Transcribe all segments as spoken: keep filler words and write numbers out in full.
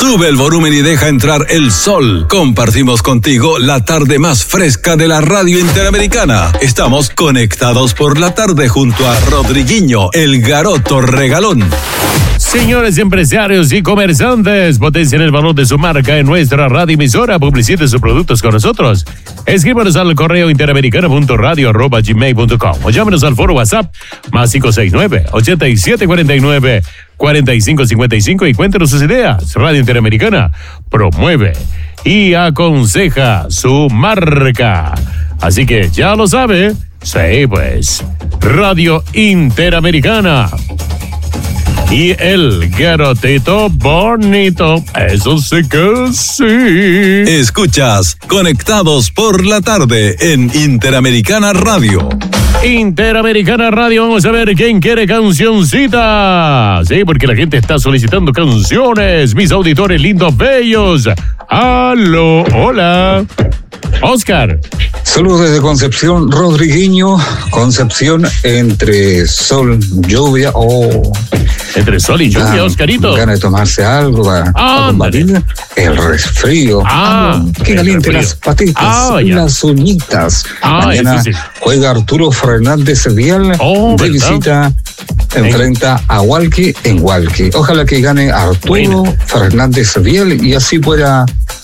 Sube el volumen y deja entrar el sol. Compartimos contigo la tarde más fresca de la radio interamericana. Estamos conectados por la tarde junto a Rodriguinho, el garoto regalón. Señores empresarios y comerciantes, potencien el valor de su marca en nuestra radio emisora. Publicite sus productos con nosotros. Escríbanos al correo interamericana punto radio arroba gmail punto com o llámenos al foro WhatsApp más cinco seis nueve, ocho siete cuatro nueve, cuatro cinco cinco cinco y cuéntenos sus ideas. Radio Interamericana promueve y aconseja su marca. Así que ya lo sabe. Sí, pues, Radio Interamericana. Y el garotito bonito, eso sí que sí. Escuchas Conectados por la Tarde en Interamericana Radio. Interamericana Radio, vamos a ver quién quiere cancioncita. Sí, porque la gente está solicitando canciones. Mis auditores lindos, bellos. Aló, hola. Oscar. Saludos desde Concepción, Rodriguinho. Concepción entre sol, lluvia o... Oh. Entre sol y lluvia, ah, Oscarito. Ganas de tomarse algo para, para combatir el resfrío. Ah, ah qué caliente las patitas, ah, las uñitas. Ah, Mañana sí, sí. juega Arturo Fernández Vial oh, de ¿verdad? visita. Enfrenta a Hualqui en Hualqui. Ojalá que gane Arturo bueno. Fernández Vial y así pueda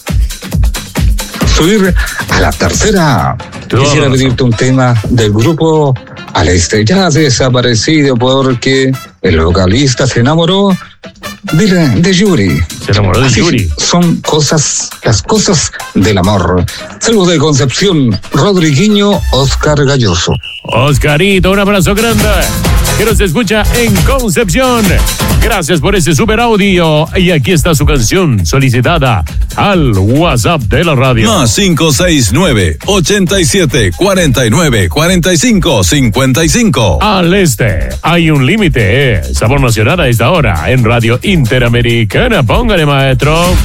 subir a la tercera. Todo Quisiera pedirte un tema del grupo Al Este, ya desaparecido porque el vocalista se enamoró de, la, de Yuri. Se enamoró de Así Yuri. Son cosas, las cosas del amor. Saludos de Concepción, Rodriguinho, Oscar Galloso. Oscarito, un abrazo grande. Que nos escucha en Concepción. Gracias por ese super audio. Y aquí está su canción solicitada al WhatsApp de la radio. Más cinco seis nueve, ocho siete cuatro nueve, cuatro cinco cinco cinco. Al Este hay un límite. Eh. Sabor nacional a esta hora en Radio Interamericana. Póngale, maestro.